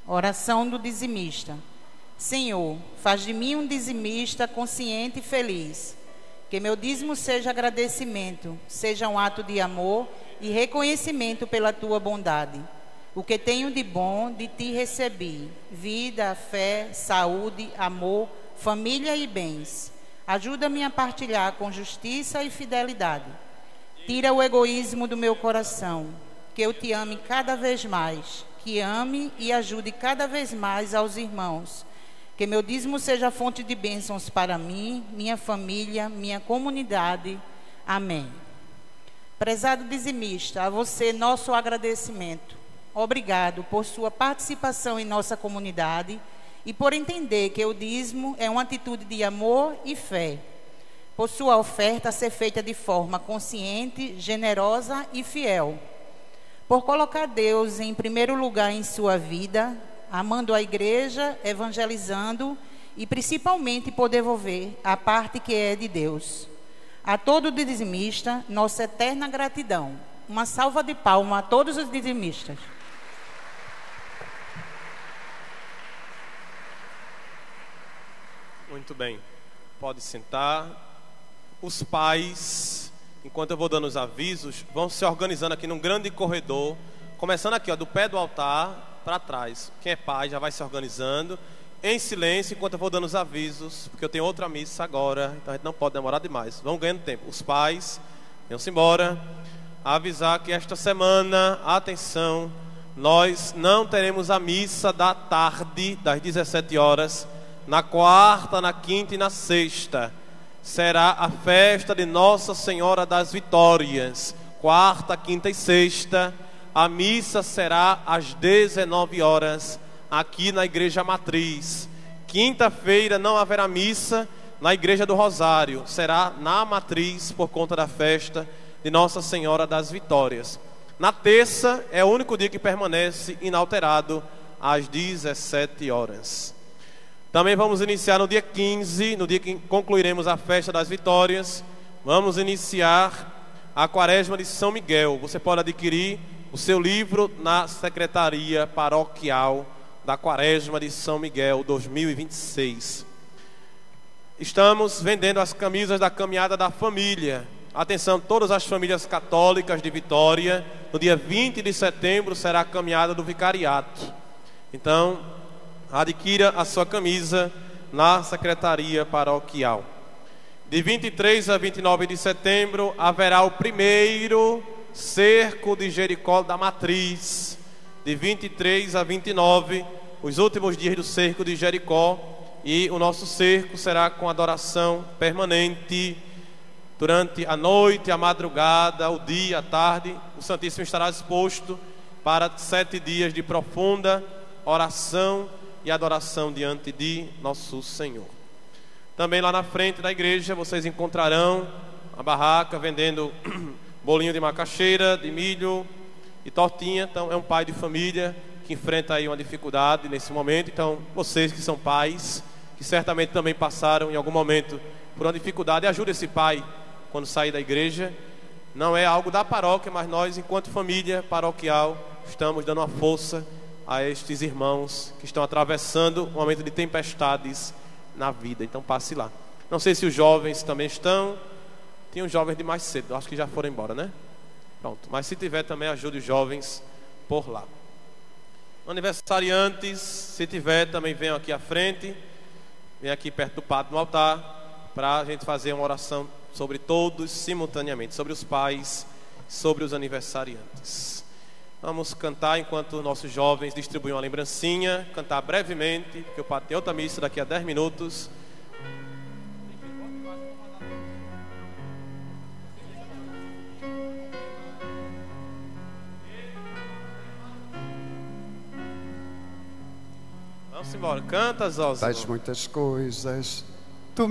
Oração do dizimista. Senhor, faz de mim um dizimista consciente e feliz. Que meu dízimo seja agradecimento, seja um ato de amor e reconhecimento pela tua bondade. O que tenho de bom de ti recebi: vida, fé, saúde, amor, família e bens. Ajuda-me a partilhar com justiça e fidelidade. Tira o egoísmo do meu coração, que eu te ame cada vez mais, que ame e ajude cada vez mais aos irmãos. Que meu dízimo seja fonte de bênçãos para mim, minha família, minha comunidade. Amém. Prezado dizimista, a você nosso agradecimento. Obrigado por sua participação em nossa comunidade e por entender que o dízimo é uma atitude de amor e fé. Por sua oferta ser feita de forma consciente, generosa e fiel. Por colocar Deus em primeiro lugar em sua vida, amando a igreja, evangelizando e principalmente por devolver a parte que é de Deus. A todo dizimista, nossa eterna gratidão. Uma salva de palmas a todos os dizimistas. Muito bem, pode sentar. Os pais, enquanto eu vou dando os avisos, vão se organizando aqui num grande corredor, começando aqui, ó, do pé do altar para trás. Quem é pai já vai se organizando em silêncio enquanto eu vou dando os avisos, porque eu tenho outra missa agora, então a gente não pode demorar demais. Vamos ganhando tempo. Os pais, venham-se embora. Avisar que esta semana, atenção, nós não teremos a missa da tarde, das 17 horas, na quarta, na quinta e na sexta. Será a festa de Nossa Senhora das Vitórias, quarta, quinta e sexta. A missa será às 19 horas, aqui na Igreja Matriz. Quinta-feira não haverá missa na Igreja do Rosário, será na Matriz por conta da festa de Nossa Senhora das Vitórias. Na terça é o único dia que permanece inalterado, às 17 horas. Também vamos iniciar no dia 15, no dia que concluiremos a festa das Vitórias. Vamos iniciar a Quaresma de São Miguel. Você pode adquirir o seu livro na Secretaria Paroquial da Quaresma de São Miguel 2026. Estamos vendendo as camisas da Caminhada da Família. Atenção, todas as famílias católicas de Vitória. No dia 20 de setembro será a Caminhada do Vicariato. Então, adquira a sua camisa na Secretaria Paroquial. De 23 a 29 de setembro haverá o primeiro Cerco de Jericó da Matriz. De 23 a 29, os últimos dias do Cerco de Jericó. E o nosso cerco será com adoração permanente durante a noite, a madrugada, o dia, a tarde. O Santíssimo estará disposto para 7 dias de profunda oração e adoração diante de nosso Senhor. Também lá na frente da igreja vocês encontrarão a barraca vendendo bolinho de macaxeira, de milho e tortinha. Então é um pai de família que enfrenta aí uma dificuldade nesse momento. Então vocês que são pais, que certamente também passaram em algum momento por uma dificuldade, ajude esse pai quando sair da igreja. Não é algo da paróquia, mas nós, enquanto família paroquial, estamos dando uma força a estes irmãos que estão atravessando um momento de tempestades na vida. Então passe lá. Não sei se os jovens também estão. Tem uns jovens de mais cedo, acho que já foram embora, né? Pronto, mas se tiver também, ajude os jovens por lá. Aniversariantes, se tiver, também venham aqui à frente. Venham aqui perto do pátio, no altar, para a gente fazer uma oração sobre todos simultaneamente, sobre os pais, sobre os aniversariantes. Vamos cantar enquanto nossos jovens distribuem uma lembrancinha, cantar brevemente, porque o pátio tem outra missa daqui a 10 minutos. Vamos embora, canta, Zózimo. Das muitas coisas